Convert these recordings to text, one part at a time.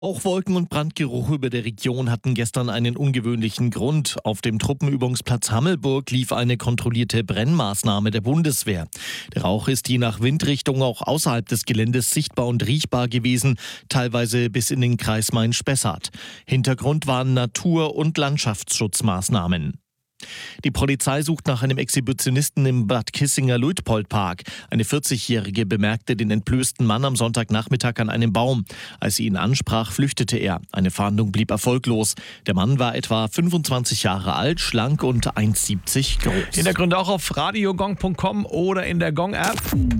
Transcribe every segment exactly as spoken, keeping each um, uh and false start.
Auch Wolken- und Brandgeruch über der Region hatten gestern einen ungewöhnlichen Grund. Auf dem Truppenübungsplatz Hammelburg lief eine kontrollierte Brennmaßnahme der Bundeswehr. Der Rauch ist je nach Windrichtung auch außerhalb des Geländes sichtbar und riechbar gewesen, teilweise bis in den Kreis Main-Spessart. Hintergrund waren Natur- und Landschaftsschutzmaßnahmen. Die Polizei sucht nach einem Exhibitionisten im Bad Kissinger-Luitpold-Park. Eine vierzigjährige bemerkte den entblößten Mann am Sonntagnachmittag an einem Baum. Als sie ihn ansprach, flüchtete er. Eine Fahndung blieb erfolglos. Der Mann war etwa fünfundzwanzig Jahre alt, schlank und eins Komma siebzig groß. Hintergründe auch auf radiogong punkt com oder in der Gong-App.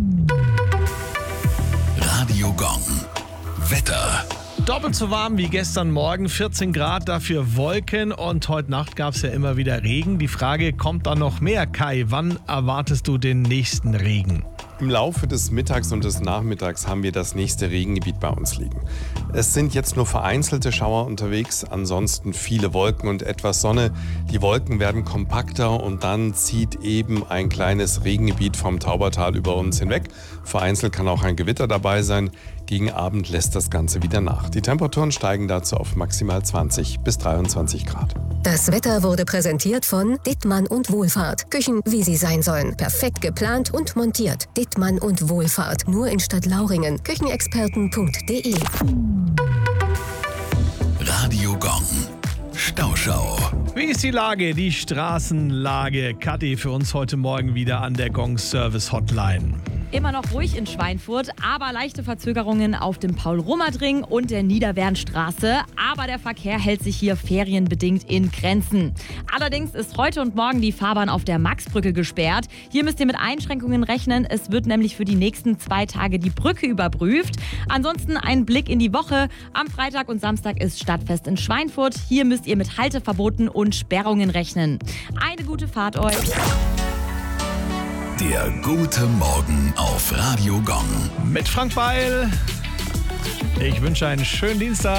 Radio Gong. Wetter. Doppelt so warm wie gestern Morgen, vierzehn Grad, dafür Wolken und heute Nacht gab es ja immer wieder Regen. Die Frage, kommt da noch mehr? Kai, wann erwartest du den nächsten Regen? Im Laufe des Mittags und des Nachmittags haben wir das nächste Regengebiet bei uns liegen. Es sind jetzt nur vereinzelte Schauer unterwegs, ansonsten viele Wolken und etwas Sonne. Die Wolken werden kompakter und dann zieht eben ein kleines Regengebiet vom Taubertal über uns hinweg. Vereinzelt kann auch ein Gewitter dabei sein. Gegen Abend lässt das Ganze wieder nach. Die Temperaturen steigen dazu auf maximal zwanzig bis dreiundzwanzig Grad. Das Wetter wurde präsentiert von Dittmann und Wohlfahrt. Küchen, wie sie sein sollen. Perfekt geplant und montiert. Dittmann und Wohlfahrt. Nur in Stadtlauringen. Küchenexperten punkt de. Radio Gong. Stauschau. Wie ist die Lage, die Straßenlage? Kathi für uns heute Morgen wieder an der Gong Service Hotline. Immer noch ruhig in Schweinfurt, aber leichte Verzögerungen auf dem Paul-Rummert-Ring und der Niederwernstraße. Aber der Verkehr hält sich hier ferienbedingt in Grenzen. Allerdings ist heute und morgen die Fahrbahn auf der Maxbrücke gesperrt. Hier müsst ihr mit Einschränkungen rechnen. Es wird nämlich für die nächsten zwei Tage die Brücke überprüft. Ansonsten ein Blick in die Woche. Am Freitag und Samstag ist Stadtfest in Schweinfurt. Hier müsst ihr mit Halteverboten und Sperrungen rechnen. Eine gute Fahrt euch. Der gute Morgen auf Radio Gong. Mit Frank Weil. Ich wünsche einen schönen Dienstag.